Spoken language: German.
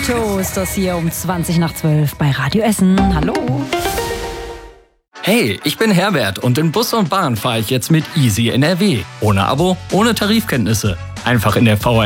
Auto ist das hier um 20 nach 12 bei Radio Essen. Hallo. Hey, ich bin Herbert und in Bus und Bahn fahre ich jetzt mit Easy NRW. Ohne Abo, ohne Tarifkenntnisse. Einfach in der